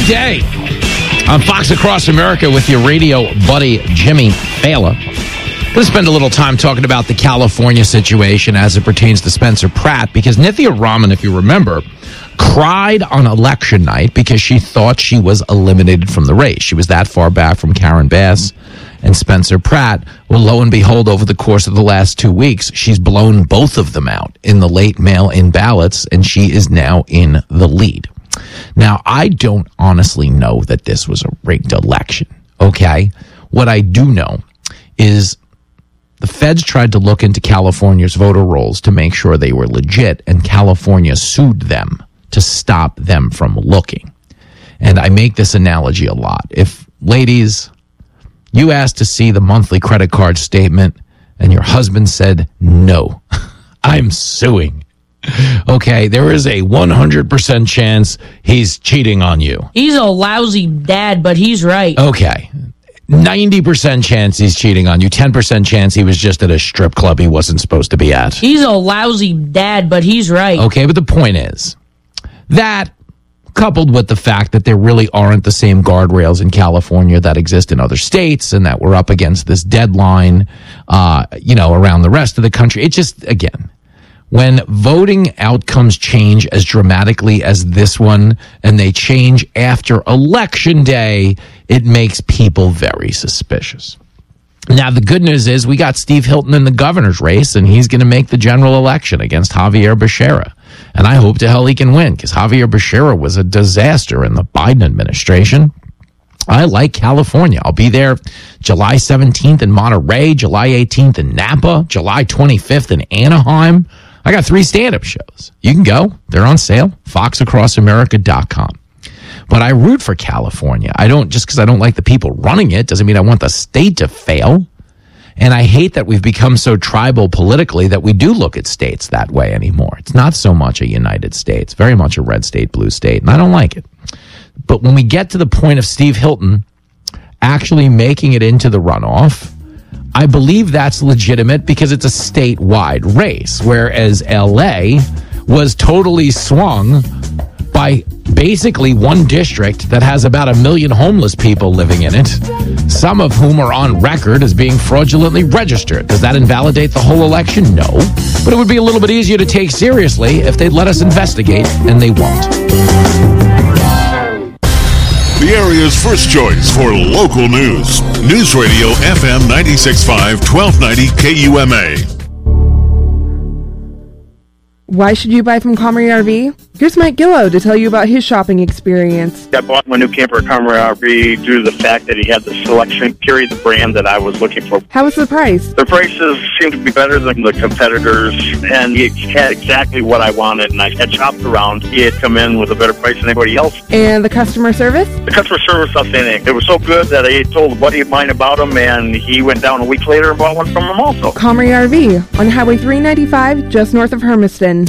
Big day on Fox Across America with your radio buddy, Jimmy Fallon. Let's spend a little time talking about the California situation as it pertains to Spencer Pratt, because Nithya Raman, if you remember, cried on election night because she thought she was eliminated from the race. She was that far back from Karen Bass and Spencer Pratt. Well, lo and behold, over the course of the last 2 weeks, she's blown both of them out in the late mail-in ballots, and she is now in the lead. Now, I don't honestly know that this was a rigged election, okay? What I do know is the feds tried to look into California's voter rolls to make sure they were legit, and California sued them to stop them from looking. And I make this analogy a lot. If, ladies, you asked to see the monthly credit card statement and your husband said, no, I'm suing. Okay, there is a 100% chance he's cheating on you. He's a lousy dad, but he's right. Okay. 90% chance he's cheating on you. 10% chance he was just at a strip club he wasn't supposed to be at. He's a lousy dad, but he's right. Okay, but the point is that, coupled with the fact that there really aren't the same guardrails in California that exist in other states, and that we're up against this deadline, around the rest of the country, it just, again, when voting outcomes change as dramatically as this one, and they change after Election Day, it makes people very suspicious. Now, the good news is we got Steve Hilton in the governor's race, and he's going to make the general election against Javier Becerra. And I hope to hell he can win, because Javier Becerra was a disaster in the Biden administration. I like California. I'll be there July 17th in Monterey, July 18th in Napa, July 25th in Anaheim. I got 3 stand-up shows. You can go. They're on sale. FoxAcrossAmerica.com. But I root for California. I don't, just because I don't like the people running it doesn't mean I want the state to fail. And I hate that we've become so tribal politically that we do look at states that way anymore. It's not so much a United States, very much a red state, blue state, and I don't like it. But when we get to the point of Steve Hilton actually making it into the runoff, I believe that's legitimate because it's a statewide race, whereas LA was totally swung by basically one district that has about 1 million homeless people living in it, some of whom are on record as being fraudulently registered. Does that invalidate the whole election? No. But it would be a little bit easier to take seriously if they'd let us investigate, and they won't. The area's first choice for local news. News Radio FM 96.5, 1290 KUMA. Why should you buy from Comrie RV? Here's Mike Gillow to tell you about his shopping experience. I bought my new camper at Comrie RV due to the fact that he had the selection, the brand that I was looking for. How was the price? The prices seemed to be better than the competitors, and he had exactly what I wanted, and I had shopped around. He had come in with a better price than anybody else. And the customer service? The customer service, outstanding. It was so good that I told a buddy of mine about him, and he went down a week later and bought one from him also. Comrie RV on Highway 395, just north of Hermiston.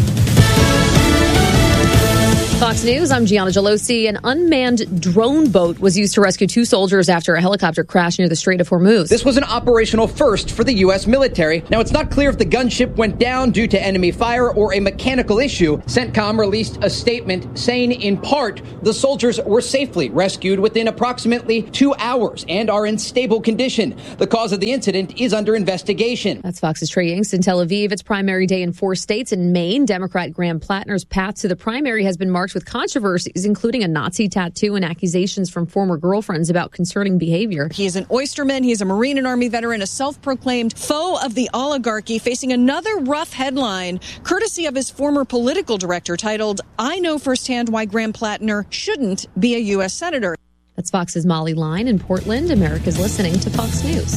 Fox News, I'm Gianna Gelosi. An unmanned drone boat was used to rescue 2 soldiers after a helicopter crashed near the Strait of Hormuz. This was an operational first for the U.S. military. Now, it's not clear if the gunship went down due to enemy fire or a mechanical issue. CENTCOM released a statement saying, in part, the soldiers were safely rescued within approximately 2 hours and are in stable condition. The cause of the incident is under investigation. That's Fox's Trey Yingst in Tel Aviv. It's primary day in 4 states. In Maine, Democrat Graham Plattner's path to the primary has been marked with controversies, including a Nazi tattoo and accusations from former girlfriends about concerning behavior. He is an oysterman. He's a Marine and Army veteran, a self-proclaimed foe of the oligarchy, facing another rough headline, courtesy of his former political director, titled, "I know firsthand why Graham Plattner shouldn't be a U.S. Senator." That's Fox's Molly Line in Portland. America's listening to Fox News.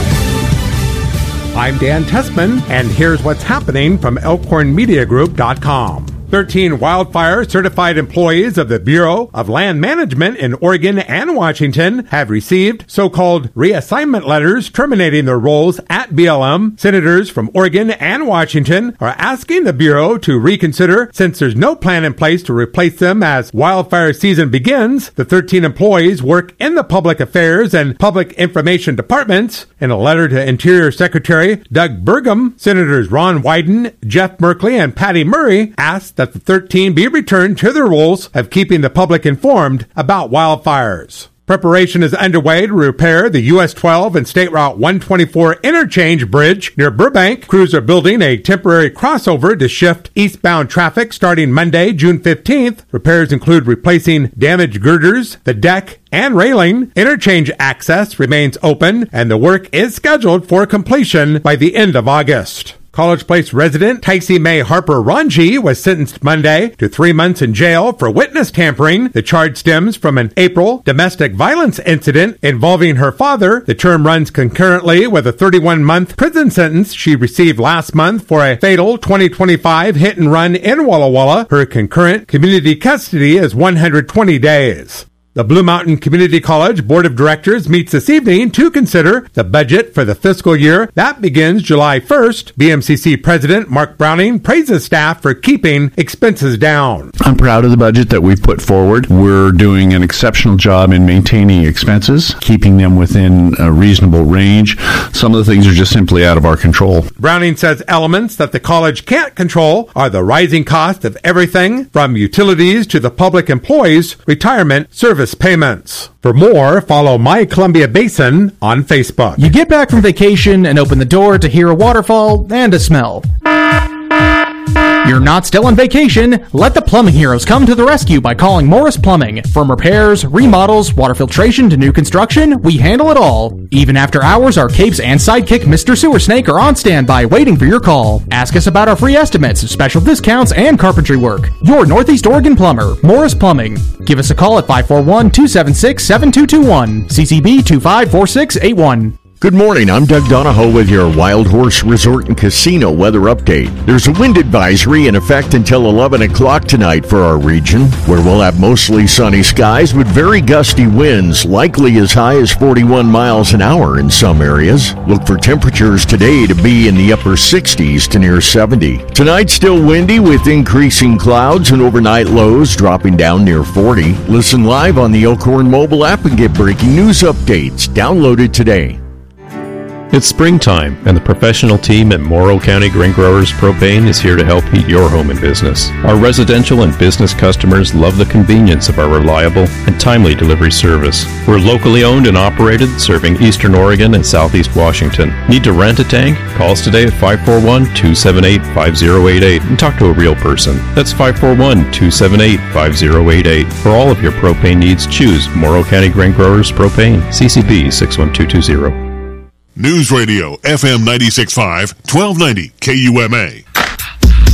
I'm Dan Tessman, and here's what's happening from ElkhornMediaGroup.com. 13 wildfire certified employees of the Bureau of Land Management in Oregon and Washington have received so-called reassignment letters terminating their roles at BLM. Senators from Oregon and Washington are asking the Bureau to reconsider since there's no plan in place to replace them as wildfire season begins. The 13 employees work in the public affairs and public information departments. In a letter to Interior Secretary Doug Burgum, Senators Ron Wyden, Jeff Merkley, and Patty Murray asked that the 13 be returned to their roles of keeping the public informed about wildfires. Preparation is underway to repair the US 12 and State Route 124 interchange bridge near Burbank. Crews are building a temporary crossover to shift eastbound traffic starting Monday, June 15th. Repairs include replacing damaged girders, the deck, and railing. Interchange access remains open, and the work is scheduled for completion by the end of August. College Place resident Tycee May Harper Ranji was sentenced Monday to 3 months in jail for witness tampering. The charge stems from an April domestic violence incident involving her father. The term runs concurrently with a 31-month prison sentence she received last month for a fatal 2025 hit and run in Walla Walla. Her concurrent community custody is 120 days. The Blue Mountain Community College Board of Directors meets this evening to consider the budget for the fiscal year that begins July 1st. BMCC President Mark Browning praises staff for keeping expenses down. I'm proud of the budget that we've put forward. We're doing an exceptional job in maintaining expenses, keeping them within a reasonable range. Some of the things are just simply out of our control. Browning says elements that the college can't control are the rising cost of everything from utilities to the public employees' retirement service payments. For more, follow My Columbia Basin on Facebook. You get back from vacation and open the door to hear a waterfall and a smell. You're not still on vacation. Let the plumbing heroes come to the rescue by calling Morris Plumbing. From repairs, remodels, water filtration to new construction, we handle it all. Even after hours, our capes and sidekick Mr. Sewer Snake are on standby waiting for your call. Ask us about our free estimates, special discounts, and carpentry work. Your Northeast Oregon plumber, Morris Plumbing. Give us a call at 541-276-7221. CCB 254681. Good morning, I'm Doug Donahoe with your Wild Horse Resort and Casino weather update. There's a wind advisory in effect until 11 o'clock tonight for our region, where we'll have mostly sunny skies with very gusty winds, likely as high as 41 miles an hour in some areas. Look for temperatures today to be in the upper 60s to near 70. Tonight still windy with increasing clouds and overnight lows dropping down near 40. Listen live on the Elkhorn mobile app and get breaking news updates downloaded today. It's springtime, and the professional team at Morrow County Grain Growers Propane is here to help heat your home and business. Our residential and business customers love the convenience of our reliable and timely delivery service. We're locally owned and operated, serving Eastern Oregon and Southeast Washington. Need to rent a tank? Call us today at 541-278-5088 and talk to a real person. That's 541-278-5088. For all of your propane needs, choose Morrow County Grain Growers Propane, CCB 61220. News Radio FM 96.5, 1290 KUMA.